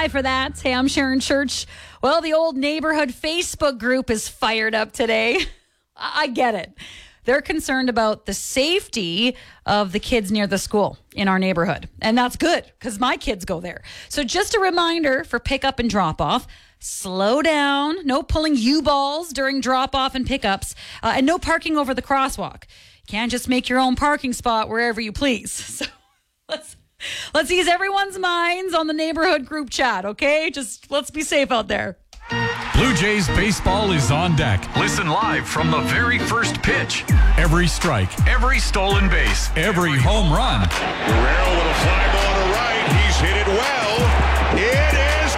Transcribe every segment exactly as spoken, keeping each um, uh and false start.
by for that. Hey, I'm Sharon Church. Well, the old neighborhood Facebook group is fired up today. I get it. They're concerned about the safety of the kids near the school in our neighborhood. And that's good because my kids go there. So just a reminder for pickup and drop off. Slow down. No pulling U-balls during drop off and pickups. Uh, and no parking over the crosswalk. You can't just make your own parking spot wherever you please. So let's let's ease everyone's minds on the neighborhood group chat, okay? Just let's be safe out there. Blue Jays baseball is on deck. Listen live from the very first pitch. Every strike. Every stolen base. Every home run. Guerrero with a fly ball to right. He's hit it well. It is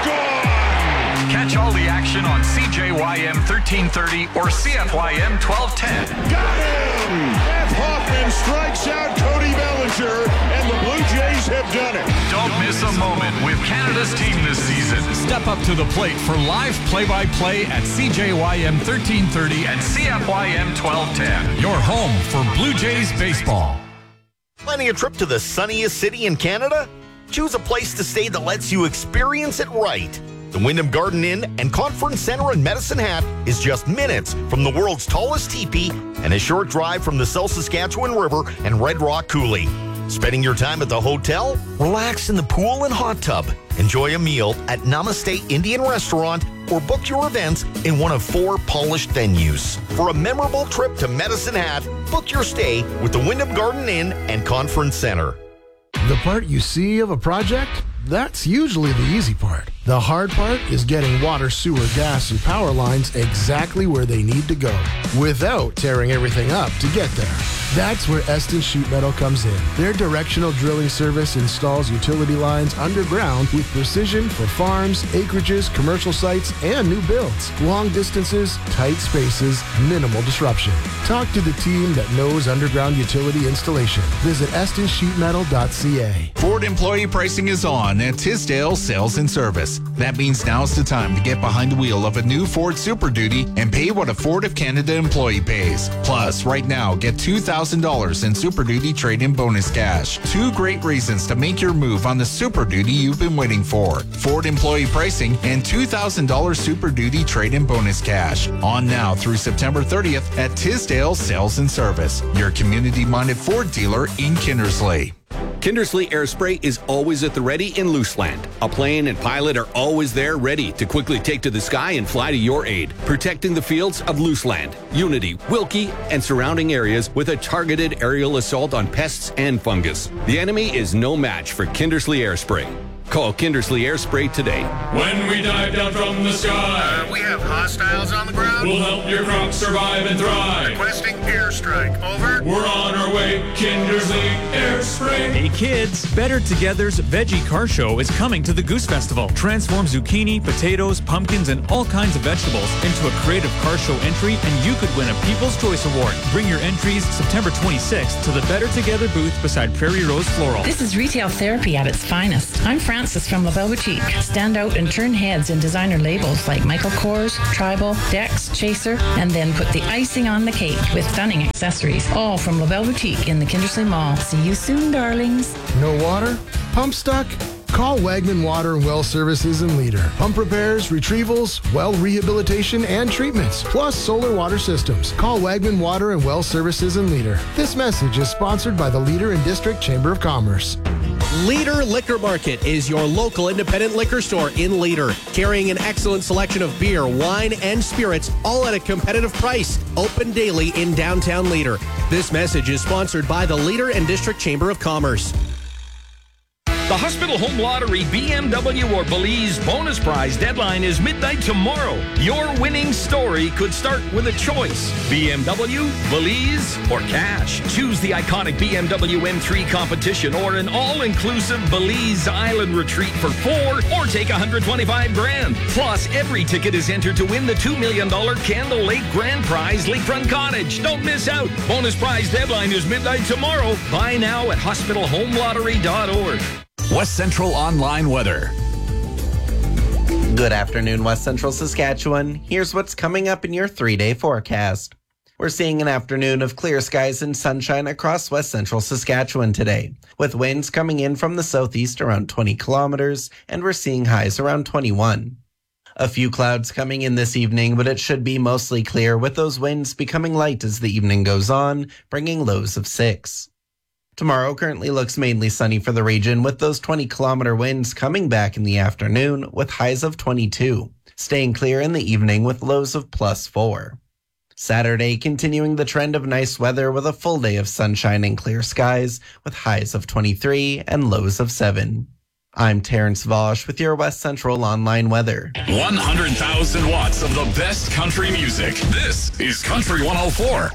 gone. Catch all the action on C J Y M thirteen thirty or C F Y M twelve ten. Got him! F. Hoffman strikes out Cody Bellinger, and the Blue Jays have done it. Don't miss a moment with Canada's team this season. Step up to the plate for live play-by-play at C J Y M thirteen thirty And C F Y M twelve ten. Your home for Blue Jays baseball. Planning a trip to the sunniest city in Canada? Choose a place to stay that lets you experience it right. The Wyndham Garden Inn and Conference Center in Medicine Hat is just minutes from the world's tallest teepee and a short drive from the South Saskatchewan River and Red Rock Coulee. Spending your time at the hotel? Relax in the pool and hot tub. Enjoy a meal at Namaste Indian Restaurant or book your events in one of four polished venues. For a memorable trip to Medicine Hat, book your stay with the Wyndham Garden Inn and Conference Center. The part you see of a project? That's usually the easy part. The hard part is getting water, sewer, gas, and power lines exactly where they need to go without tearing everything up to get there. That's where Eston Sheet Metal comes in. Their directional drilling service installs utility lines underground with precision for farms, acreages, commercial sites, and new builds. Long distances, tight spaces, minimal disruption. Talk to the team that knows underground utility installation. Visit eston sheet metal dot c a. Ford employee pricing is on at Tisdale Sales and Service. That means now's the time to get behind the wheel of a new Ford Super Duty and pay what a Ford of Canada employee pays. Plus, right now, get two thousand dollars in Super Duty trade-in bonus cash. Two great reasons to make your move on the Super Duty you've been waiting for. Ford employee pricing and two thousand dollars Super Duty trade-in bonus cash. On now through September thirtieth at Tisdale Sales and Service, your community-minded Ford dealer in Kindersley. Kindersley Air Spray is always at the ready in Looseland. A plane and pilot are always there ready to quickly take to the sky and fly to your aid, protecting the fields of Looseland, Unity, Wilkie, and surrounding areas with a targeted aerial assault on pests and fungus. The enemy is no match for Kindersley Air Spray. Call Kindersley Air Spray today. When we dive down from the sky, uh, we have hostiles on the ground. We'll help your crops survive and thrive. Requesting airstrike. Over. We're on our way. Kindersley Air Spray. Hey kids, Better Together's Veggie Car Show is coming to the Goose Festival. Transform zucchini, potatoes, pumpkins, and all kinds of vegetables into a creative car show entry, and you could win a People's Choice Award. Bring your entries September twenty-sixth to the Better Together booth beside Prairie Rose Floral. This is retail therapy at its finest. I'm Francis from LaBelle Boutique. Stand out and turn heads in designer labels like Michael Kors, Tribal, Dex, Chaser, and then put the icing on the cake with stunning accessories. All from LaBelle Boutique in the Kindersley Mall. See you soon, darlings. No water? Pump stuck? Call Wagman Water and Well Services in Leader. Pump repairs, retrievals, well rehabilitation, and treatments, plus solar water systems. Call Wagman Water and Well Services in Leader. This message is sponsored by the Leader and District Chamber of Commerce. Leader Liquor Market is your local independent liquor store in Leader, carrying an excellent selection of beer, wine, and spirits, all at a competitive price. Open daily in downtown Leader. This message is sponsored by the Leader and District Chamber of Commerce. The Hospital Home Lottery B M W or Belize bonus prize deadline is midnight tomorrow. Your winning story could start with a choice. B M W, Belize, or cash. Choose the iconic B M W M three competition or an all-inclusive Belize Island retreat for four or take one hundred twenty-five grand. Plus, every ticket is entered to win the two million dollars Candle Lake Grand Prize Lakefront Cottage. Don't miss out. Bonus prize deadline is midnight tomorrow. Buy now at hospital home lottery dot org. West Central Online Weather. Good afternoon, West Central Saskatchewan. Here's what's coming up in your three-day forecast. We're seeing an afternoon of clear skies and sunshine across west central Saskatchewan today, with winds coming in from the southeast around twenty kilometers, and we're seeing highs around twenty-one. A few clouds coming in this evening, but it should be mostly clear, with those winds becoming light as the evening goes on, bringing lows of six. Tomorrow currently looks mainly sunny for the region, with those twenty kilometer winds coming back in the afternoon, with highs of twenty-two, staying clear in the evening with lows of plus four. Saturday continuing the trend of nice weather with a full day of sunshine and clear skies, with highs of twenty-three and lows of seven. I'm Terrence Vosch with your West Central Online weather. one hundred thousand watts of the best country music. This is Country one oh four.